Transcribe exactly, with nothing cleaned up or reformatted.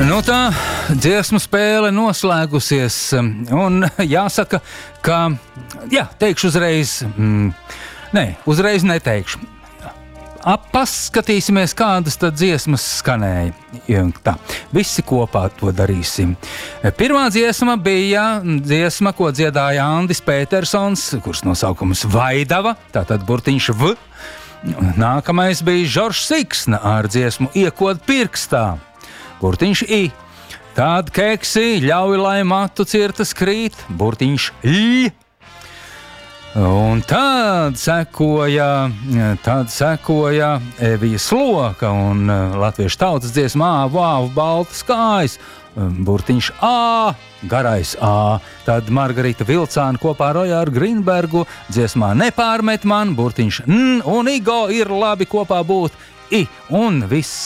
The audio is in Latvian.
Nu tā, dziesmu spēle noslēgusies, un jāsaka, ka, jā, teikšu uzreiz, mm, nē, uzreiz neteikšu. Paskatīsimies, kādas tad dziesmas skanēja. Tā, visi kopā to darīsim. Pirmā dziesma bija dziesma, ko dziedāja Andis Petersons, kurš nosaukums Vaidava, tātad burtiņš V. Nākamais bija Žoržs Siksna ar dziesmu Iekod pirkstā, burtiņš I. Tād keksi ļauj, lai matu cirtas krīt, burtiņš Ļ. Un tad sekoja, tad sekoja Evija Sloka un latviešu tautas dziesma Āvu, āvu, baltas kājas, burtiņš A, garais A. Tad Margarita Vilcāna kopā ar Ojāru Grinbergu dziesmā Nepārmet man, burtiņš N, un Igo ir labi kopā būt I, un viss